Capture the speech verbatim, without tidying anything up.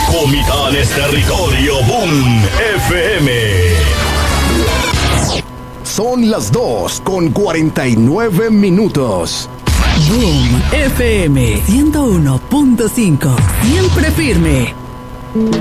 Comitán es territorio Boom F M. Son las dos con cuarenta y nueve minutos. Boom F M ciento uno punto cinco. Siempre firme.